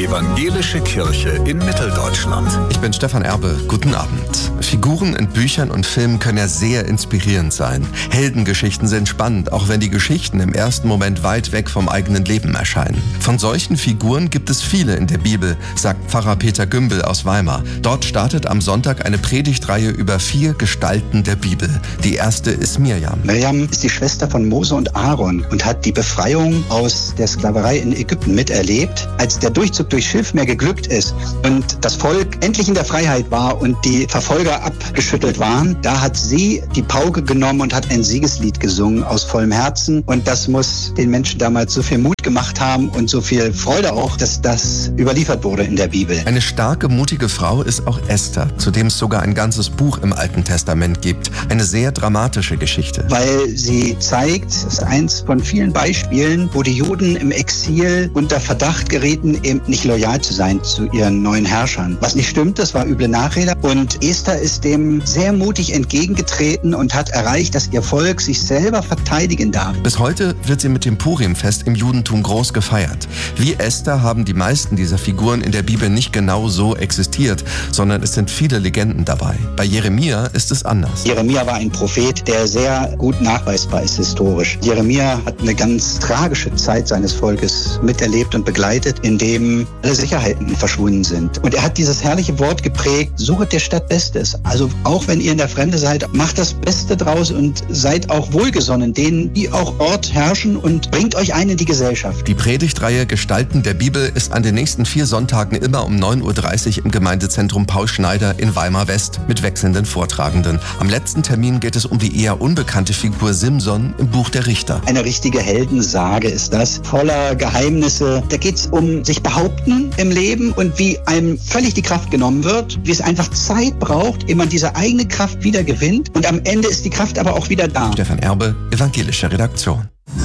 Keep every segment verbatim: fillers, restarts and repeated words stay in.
Evangelische Kirche in Mitteldeutschland. Ich bin Stefan Erbe. Guten Abend. Figuren in Büchern und Filmen können ja sehr inspirierend sein. Heldengeschichten sind spannend, auch wenn die Geschichten im ersten Moment weit weg vom eigenen Leben erscheinen. Von solchen Figuren gibt es viele in der Bibel, sagt Pfarrer Peter Gümbel aus Weimar. Dort startet am Sonntag eine Predigtreihe über vier Gestalten der Bibel. Die erste ist Mirjam. Mirjam ist die Schwester von Mose und Aaron und hat die Befreiung aus der Sklaverei in Ägypten miterlebt. Als der Durchzug durch Schilfmeer geglückt ist und das Volk endlich in der Freiheit war und die Verfolger abgeschüttelt waren, da hat sie die Pauke genommen und hat ein Siegeslied gesungen aus vollem Herzen. Und das muss den Menschen damals so viel Mut gemacht haben und so viel Freude auch, dass das überliefert wurde in der Bibel. Eine starke, mutige Frau ist auch Esther, zu dem es sogar ein ganzes Buch im Alten Testament gibt. Eine sehr dramatische Geschichte. Weil sie zeigt, es ist eins von vielen Beispielen, wo die Juden im Exil unter Verdacht gerieten, eben nicht loyal zu sein zu ihren neuen Herrschern. Was nicht stimmt, das war üble Nachrede. Und Esther ist dem sehr mutig entgegengetreten und hat erreicht, dass ihr Volk sich selber verteidigen darf. Bis heute wird sie mit dem Purimfest im Judentum groß gefeiert. Wie Esther haben die meisten dieser Figuren in der Bibel nicht genau so existiert, sondern es sind viele Legenden dabei. Bei Jeremia ist es anders. Jeremia war ein Prophet, der sehr gut nachweisbar ist historisch. Jeremia hat eine ganz tragische Zeit seines Volkes miterlebt und begleitet, in dem alle Sicherheiten verschwunden sind. Und er hat dieses herrliche Wort geprägt: Suchet der Stadt Bestes. Also auch wenn ihr in der Fremde seid, macht das Beste draus und seid auch wohlgesonnen denen, die auch Ort herrschen, und bringt euch ein in die Gesellschaft. Die Predigtreihe Gestalten der Bibel ist an den nächsten vier Sonntagen immer um neun Uhr dreißig im Gemeindezentrum Paul Schneider in Weimar West mit wechselnden Vortragenden. Am letzten Termin geht es um die eher unbekannte Figur Simson im Buch der Richter. Eine richtige Heldensage ist das, voller Geheimnisse. Da geht es um sich behaupten im Leben und wie einem völlig die Kraft genommen wird, wie es einfach Zeit braucht, ehe man diese eigene Kraft wieder gewinnt, und am Ende ist die Kraft aber auch wieder da. Stefan Erbe, Evangelische Redaktion.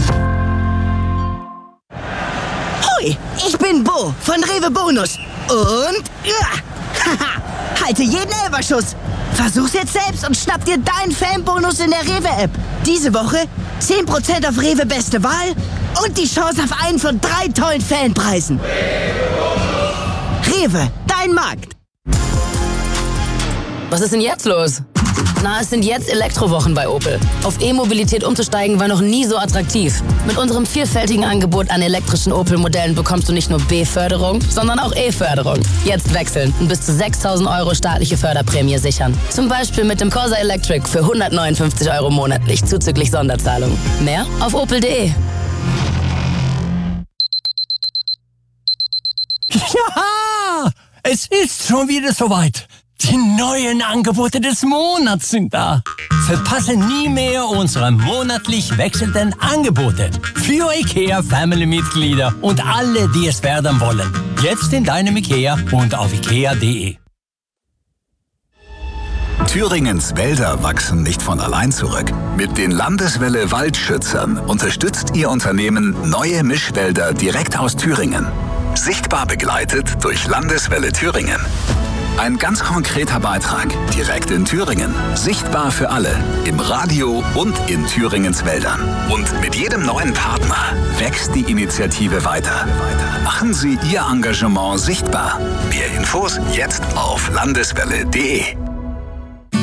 Hoi, ich bin Bo von Rewe Bonus und ja, haha, halte jeden Elferschuss. Versuch's jetzt selbst und schnapp dir deinen Fanbonus in der Rewe-App. Diese Woche zehn Prozent auf Rewe Beste Wahl und die Chance auf einen von drei tollen Fanpreisen. Rewe, dein Markt. Was ist denn jetzt los? Na, es sind jetzt Elektrowochen bei Opel. Auf E-Mobilität umzusteigen war noch nie so attraktiv. Mit unserem vielfältigen Angebot an elektrischen Opel-Modellen bekommst du nicht nur B-Förderung, sondern auch E-Förderung. Jetzt wechseln und bis zu sechstausend Euro staatliche Förderprämie sichern. Zum Beispiel mit dem Corsa Electric für hundertneunundfünfzig Euro monatlich zuzüglich Sonderzahlung. Mehr auf opel punkt de. Ja, es ist schon wieder soweit. Die neuen Angebote des Monats sind da. Verpasse nie mehr unsere monatlich wechselnden Angebote für IKEA-Family-Mitglieder und alle, die es werden wollen. Jetzt in deinem IKEA und auf ikea punkt de. Thüringens Wälder wachsen nicht von allein zurück. Mit den Landeswelle Waldschützern unterstützt Ihr Unternehmen neue Mischwälder direkt aus Thüringen. Sichtbar begleitet durch Landeswelle Thüringen. Ein ganz konkreter Beitrag, direkt in Thüringen. Sichtbar für alle, im Radio und in Thüringens Wäldern. Und mit jedem neuen Partner wächst die Initiative weiter. Machen Sie Ihr Engagement sichtbar. Mehr Infos jetzt auf landeswelle punkt de.